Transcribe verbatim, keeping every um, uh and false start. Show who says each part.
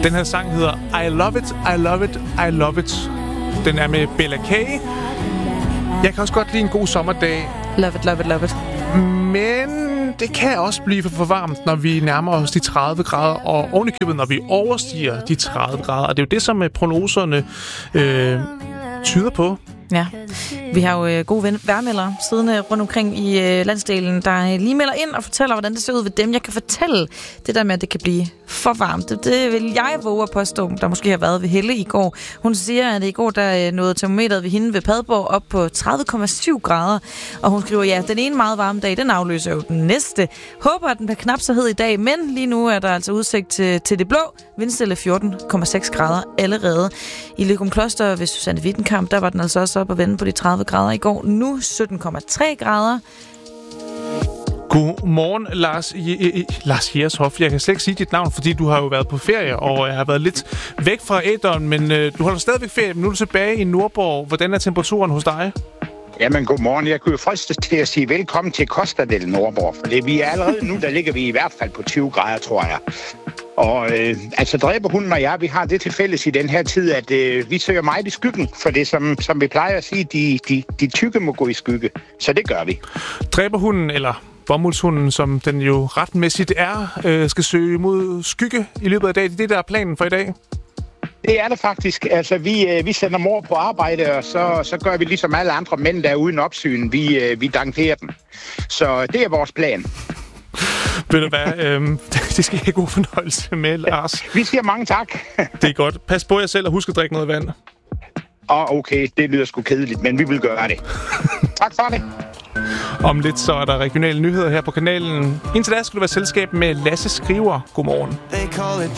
Speaker 1: Den her sang hedder I Love It, I Love It, I Love It. Den er med Bella K. Jeg kan også godt lide en god sommerdag.
Speaker 2: Love it, love it, love it.
Speaker 1: Men det kan også blive for, for varmt, når vi nærmer os de tredive grader, og ovenikøbet, når vi overstiger de tredive grader. Og det er jo det, som prognoserne øh, tyder på.
Speaker 2: Ja, vi har jo øh, gode vejrmeldere siddende rundt omkring i øh, landsdelen, der lige melder ind og fortæller, hvordan det ser ud ved dem. Jeg kan fortælle det der med, at det kan blive for varmt. Det, det vil jeg våge at påstå, der måske har været ved Helle i går. Hun siger, at i går der nåede termometeret ved hende ved Padborg op på tredive komma syv grader. Og hun skriver, ja, den ene meget varme dag, den afløser jo den næste. Håber, at den bliver knap så hed i dag, men lige nu er der altså udsigt til, til det blå. Vindstille fjorten komma seks grader allerede. I Løgumkloster ved Susanne Wittenkamp, der var den altså også op og vende på de tredive grader i går. Nu sytten komma tre grader.
Speaker 1: Godmorgen, Lars, J- Lars Jershoff. Jeg kan slet ikke sige dit navn, fordi du har jo været på ferie, og jeg har været lidt væk fra æderen, men øh, du holder stadigvæk ferie, men nu er du tilbage i Nordborg. Hvordan er temperaturen hos dig?
Speaker 3: Jamen, godmorgen. Jeg kunne jo fristes til at sige velkommen til Costa del Nordborg, for det, vi er allerede nu, der ligger vi i hvert fald på tyve grader, tror jeg. Og øh, altså dræberhunden og jeg, vi har det til fælles i den her tid, at øh, vi søger meget i skyggen, for det som, som vi plejer at sige, de, de, de tykke må gå i skygge. Så det gør vi.
Speaker 1: Dræberhunden, eller bomuldshunden, som den jo retmæssigt er, øh, skal søge mod skygge i løbet af dagen. Det er det, der er planen for i dag.
Speaker 3: Det er det faktisk. Altså, vi, øh, vi sender mor på arbejde, og så, så gør vi ligesom alle andre mænd, der er uden opsyn. Vi, øh, vi dankerer den. Så det er vores plan.
Speaker 1: Ved du hvad? Øhm, det skal jeg have god fornøjelse med, Lars.
Speaker 3: Vi siger mange tak.
Speaker 1: Det er godt. Pas på jer selv og husk at drikke noget vand.
Speaker 3: Åh, oh, okay. Det lyder sgu kedeligt, men vi vil gøre det. Tak for det.
Speaker 1: Om lidt så er der regionale nyheder her på kanalen. Indtil da skal du være selskab med Lasse Skriver. Godmorgen.